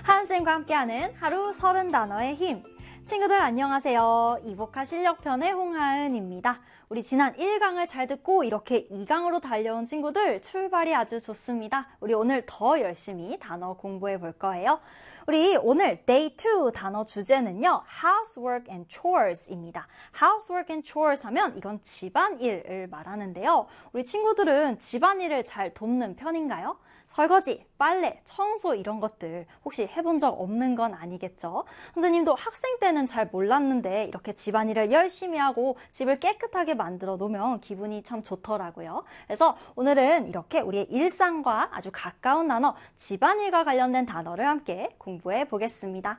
하은쌤과 함께하는 하루 30단어의 힘. 친구들 안녕하세요. 이복화 실력편의 홍하은입니다. 우리 지난 1강을 잘 듣고 이렇게 2강으로 달려온 친구들 출발이 아주 좋습니다. 우리 오늘 더 열심히 단어 공부해 볼 거예요. 우리 오늘 Day 2 단어 주제는요. Housework and Chores입니다. Housework and Chores 하면 이건 집안일을 말하는데요. 우리 친구들은 집안일을 잘 돕는 편인가요? 설거지, 빨래, 청소 이런 것들 혹시 해본 적 없는 건 아니겠죠? 선생님도 학생 때는 잘 몰랐는데 이렇게 집안일을 열심히 하고 집을 깨끗하게 만들어 놓으면 기분이 참 좋더라고요. 그래서 오늘은 이렇게 우리의 일상과 아주 가까운 단어, 집안일과 관련된 단어를 함께 공부해 보겠습니다.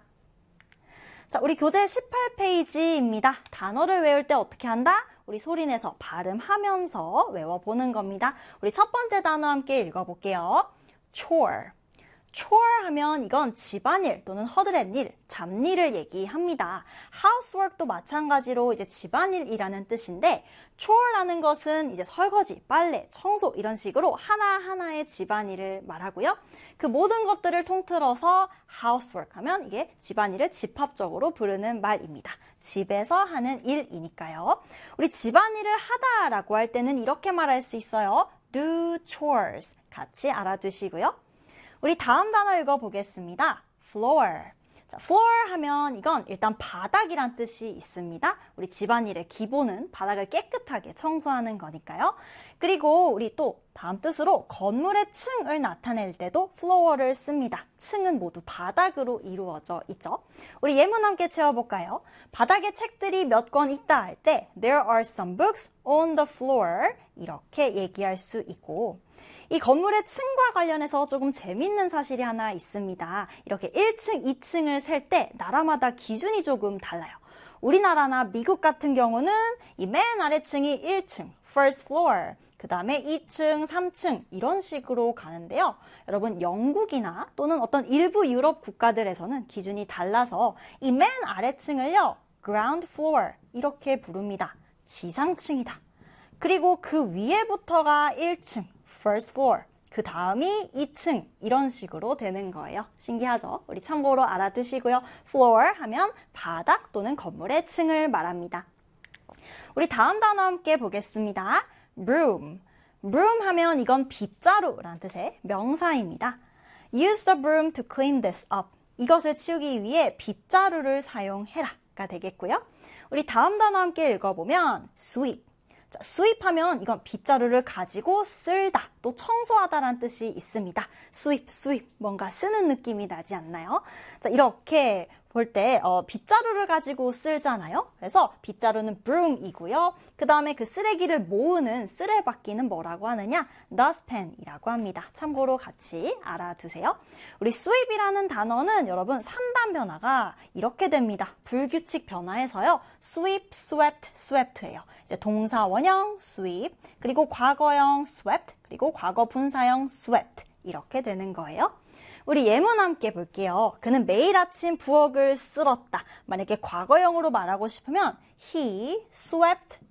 자, 우리 교재 18페이지입니다. 단어를 외울 때 어떻게 한다? 우리 소리내서 발음하면서 외워보는 겁니다. 우리 첫 번째 단어 함께 읽어볼게요. chore. chore 하면 이건 집안일 또는 허드렛일, 잡일을 얘기합니다. housework도 마찬가지로 이제 집안일이라는 뜻인데 chore라는 것은 이제 설거지, 빨래, 청소 이런 식으로 하나하나의 집안일을 말하고요. 그 모든 것들을 통틀어서 housework 하면 이게 집안일을 집합적으로 부르는 말입니다. 집에서 하는 일이니까요. 우리 집안일을 하다라고 할 때는 이렇게 말할 수 있어요. do chores. 같이 알아두시고요. 우리 다음 단어 읽어보겠습니다. floor. 자, floor 하면 이건 일단 바닥이란 뜻이 있습니다. 우리 집안일의 기본은 바닥을 깨끗하게 청소하는 거니까요. 그리고 우리 또 다음 뜻으로 건물의 층을 나타낼 때도 floor를 씁니다. 층은 모두 바닥으로 이루어져 있죠. 우리 예문 함께 채워볼까요? 바닥에 책들이 몇 권 있다 할 때 There are some books on the floor 이렇게 얘기할 수 있고 이 건물의 층과 관련해서 조금 재밌는 사실이 하나 있습니다. 이렇게 1층, 2층을 셀 때 나라마다 기준이 조금 달라요. 우리나라나 미국 같은 경우는 이 맨 아래층이 1층, first floor, 그 다음에 2층, 3층 이런 식으로 가는데요. 여러분 영국이나 또는 어떤 일부 유럽 국가들에서는 기준이 달라서 이 맨 아래층을요, ground floor 이렇게 부릅니다. 지상층이다. 그리고 그 위에부터가 1층, first floor, 그 다음이 2층 이런 식으로 되는 거예요. 신기하죠? 우리 참고로 알아두시고요. floor 하면 바닥 또는 건물의 층을 말합니다. 우리 다음 단어 함께 보겠습니다. broom. broom 하면 이건 빗자루라는 뜻의 명사입니다. use the broom to clean this up. 이것을 치우기 위해 빗자루를 사용해라가 되겠고요. 우리 다음 단어 함께 읽어보면 sweep. 자, sweep하면 이건 빗자루를 가지고 쓸다, 또 청소하다라는 뜻이 있습니다. sweep, 뭔가 쓰는 느낌이 나지 않나요? 자, 이렇게 볼 때 빗자루를 가지고 쓸잖아요. 그래서 빗자루는 broom이고요. 그 다음에 그 쓰레기를 모으는 쓰레받기는 뭐라고 하느냐? dustpan이라고 합니다. 참고로 같이 알아두세요. 우리 sweep이라는 단어는 여러분 3단 변화가 이렇게 됩니다. 불규칙 변화에서요. sweep, swept, swept 예요. 이제 동사 원형 sweep, 그리고 과거형 swept, 그리고 과거 분사형 swept 이렇게 되는 거예요. 우리 예문 함께 볼게요. 그는 매일 아침 부엌을 쓸었다. 만약에 과거형으로 말하고 싶으면 He swept